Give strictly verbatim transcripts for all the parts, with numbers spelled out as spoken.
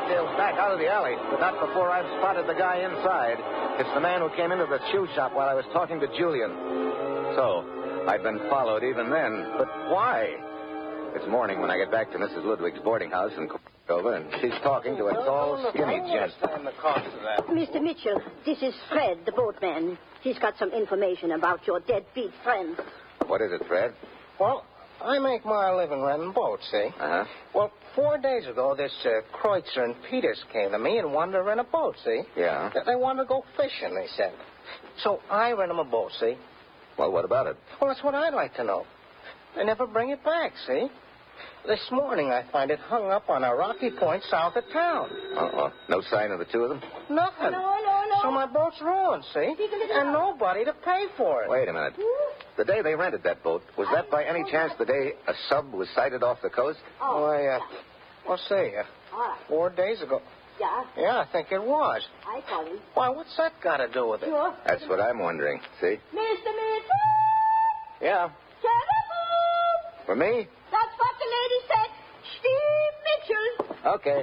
Clydesdale's back out of the alley, but not before I've spotted the guy inside. It's the man who came into the shoe shop while I was talking to Julian. So, I've been followed even then. But why? It's morning when I get back to Missus Ludwig's boarding house in Cordova, and she's talking to a tall, skinny gent. Mister Mitchell, this is Fred, the boatman. He's got some information about your deadbeat friend. What is it, Fred? Well, I make my living renting boats, see? Uh-huh. Well, four days ago, this uh, Kreutzer and Peters came to me and wanted to rent a boat, see? Yeah. They wanted to go fishing, they said. So I rent them a boat, see? Well, what about it? Well, that's what I'd like to know. They never bring it back, see? This morning I find it hung up on a rocky point south of town. Uh-oh. No sign of the two of them? Nothing. No, no, no. So my boat's ruined, see? And nobody to pay for it. Wait a minute. The day they rented that boat, was that by any chance the day a sub was sighted off the coast? Oh. Why, uh, well, say, uh, All right. four days ago. Yeah, Yeah, I think it was. I call him. Why, what's that got to do with it? Sure. That's what I'm wondering. See? Mister Mitchell! Yeah. Telephone! For me? That's what the lady said. Steve Mitchell. Okay.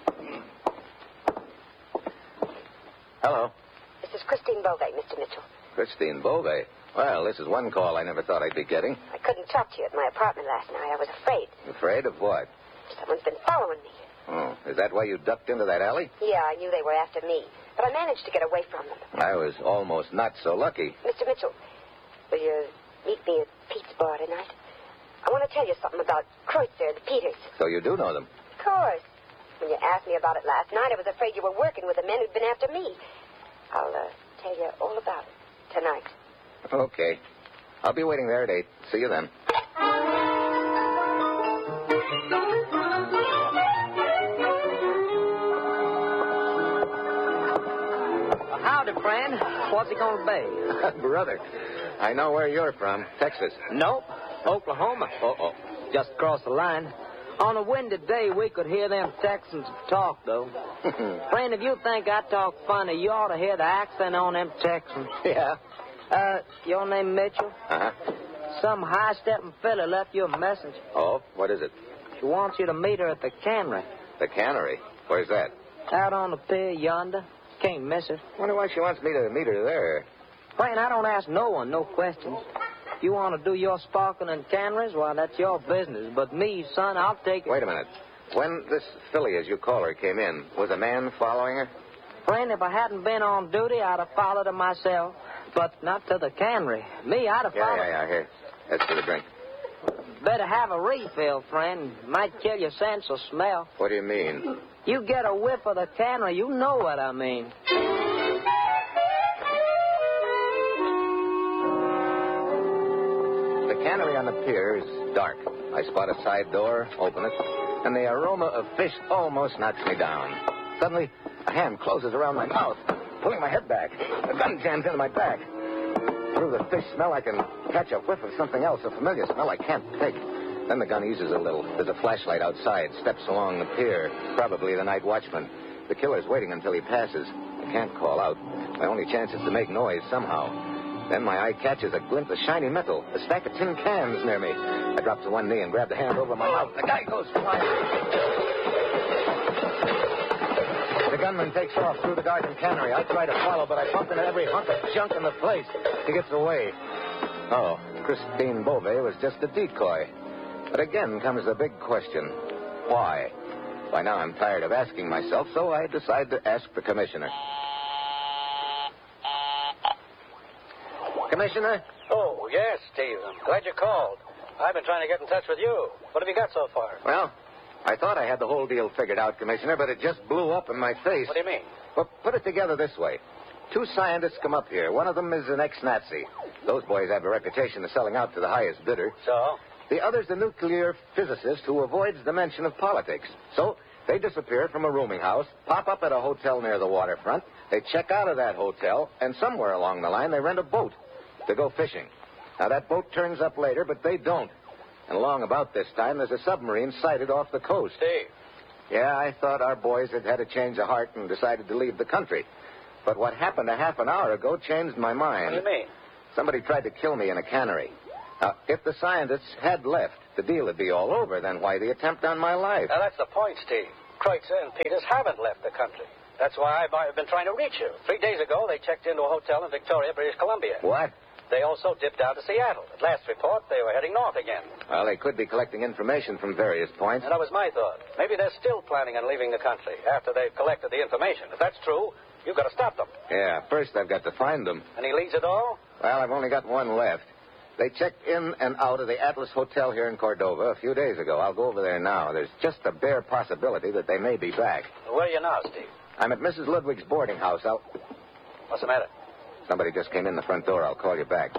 Hello. This is Christine Beauvais, Mister Mitchell. Christine Beauvais. Well, this is one call I never thought I'd be getting. I couldn't talk to you at my apartment last night. I was afraid. Afraid of what? Someone's been following me. Oh, is that why you ducked into that alley? Yeah, I knew they were after me, but I managed to get away from them. I was almost not so lucky. Mister Mitchell, will you meet me at Pete's bar tonight? I want to tell you something about Kreutzer and Peters. So you do know them? Of course. When you asked me about it last night, I was afraid you were working with the men who'd been after me. I'll uh, tell you all about it tonight. Okay. I'll be waiting there at eight. See you then. Howdy, friend. What's it going to be? Brother, I know where you're from. Texas. Nope. Oklahoma. Uh-oh. Just across the line. On a windy day, we could hear them Texans talk, though. Friend, if you think I talk funny, you ought to hear the accent on them Texans. Yeah? Uh, your name Mitchell? Uh-huh. Some high-stepping fella left you a message. Oh, what is it? She wants you to meet her at the cannery. The cannery? Where's that? Out on the pier yonder. Can't miss it. Wonder why she wants me to meet her there. Friend, I don't ask no one no questions. If you want to do your sparkling and canneries, well, that's your business. But me, son, I'll take it. Wait a minute. When this filly, as you call her, came in, was a man following her? Friend, if I hadn't been on duty, I'd have followed her myself. But not to the cannery. Me, I'd have Yeah, followed... yeah, yeah. Here. That's for the drink. Better have a refill, friend. Might kill your sense of smell. What do you mean? You get a whiff of the cannery, you know what I mean. The cannery on the pier is dark. I spot a side door, open it, and the aroma of fish almost knocks me down. Suddenly, a hand closes around my mouth, pulling my head back. A gun jams into my back. Through the fish smell, I can catch a whiff of something else, a familiar smell I can't take. Then the gun eases a little. There's a flashlight outside, steps along the pier, probably the night watchman. The killer's waiting until he passes. I can't call out. My only chance is to make noise somehow. Then my eye catches a glint of shiny metal, a stack of tin cans near me. I drop to one knee and grab the hand over my mouth. The guy goes flying. The gunman takes off through the garden cannery. I try to follow, but I bump into every hunk of junk in the place. He gets away. Oh, Christine Beauvais was just a decoy. But again comes the big question. Why? By now I'm tired of asking myself, so I decide to ask the commissioner. Commissioner? Oh, yes, Steve. I'm glad you called. I've been trying to get in touch with you. What have you got so far? Well, I thought I had the whole deal figured out, Commissioner, but it just blew up in my face. What do you mean? Well, put it together this way. Two scientists come up here. One of them is an ex-Nazi. Those boys have a reputation of selling out to the highest bidder. So? The other's a nuclear physicist who avoids the mention of politics. So they disappear from a rooming house, pop up at a hotel near the waterfront, they check out of that hotel, and somewhere along the line they rent a boat to go fishing. Now, that boat turns up later, but they don't. And along about this time, there's a submarine sighted off the coast. Steve. Yeah, I thought our boys had had a change of heart and decided to leave the country. But what happened a half an hour ago changed my mind. What do you mean? Somebody tried to kill me in a cannery. Now, if the scientists had left, the deal would be all over. Then why the attempt on my life? Now, that's the point, Steve. Kreutzer and Peters haven't left the country. That's why I've been trying to reach you. Three days ago, they checked into a hotel in Victoria, British Columbia. What? They also dipped down to Seattle. At last report, they were heading north again. Well, they could be collecting information from various points. And that was my thought. Maybe they're still planning on leaving the country after they've collected the information. If that's true, you've got to stop them. Yeah, first I've got to find them. Any leads at all? Well, I've only got one left. They checked in and out of the Atlas Hotel here in Cordova a few days ago. I'll go over there now. There's just a bare possibility that they may be back. Where are you now, Steve? I'm at Missus Ludwig's boarding house. I'll... What's the matter? Somebody just came in the front door. I'll call you back.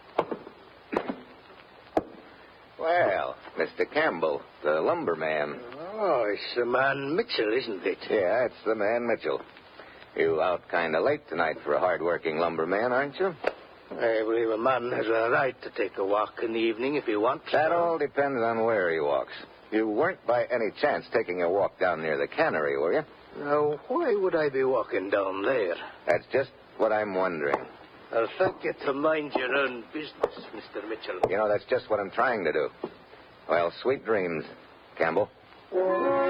Well, Mister Campbell, the lumberman. Oh, it's the man Mitchell, isn't it? Yeah, it's the man Mitchell. You out kind of late tonight for a hard-working lumberman, aren't you? I believe a man has a right to take a walk in the evening if he wants. That all depends on where he walks. You weren't by any chance taking a walk down near the cannery, were you? Now, why would I be walking down there? That's just what I'm wondering. I'll thank you to mind your own business, Mister Mitchell. You know, that's just what I'm trying to do. Well, sweet dreams, Campbell.